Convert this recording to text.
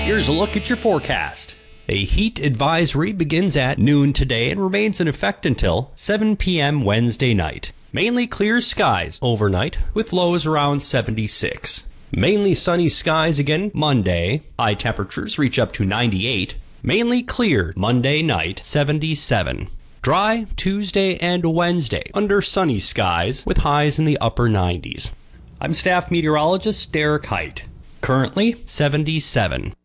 Here's a look at your forecast. A heat advisory begins at noon today and remains in effect until 7 p.m. Wednesday night. Mainly clear skies overnight with lows around 76. Mainly sunny skies again Monday. High temperatures reach up to 98. Mainly clear Monday night, 77. Dry Tuesday and Wednesday under sunny skies with highs in the upper 90s. I'm staff meteorologist Derek Height. Currently 77.